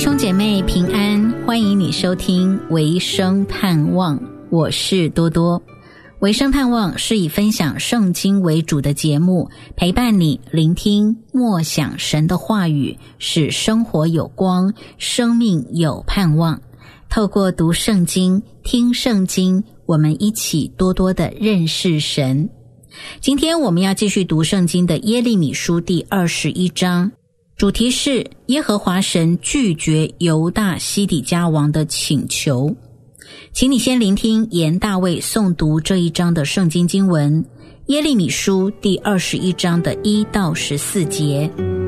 兄姐妹平安，欢迎你收听维生盼望，我是多多。维生盼望是以分享圣经为主的节目，陪伴你聆听默想神的话语，使生活有光，生命有盼望。透过读圣经、听圣经，我们一起多多的认识神。今天我们要继续读圣经的耶利米书第21章，主题是耶和华神拒绝犹大西底家王的请求。请你先聆听严大卫诵读这一章的圣经经文，耶利米书第21章的1到14节。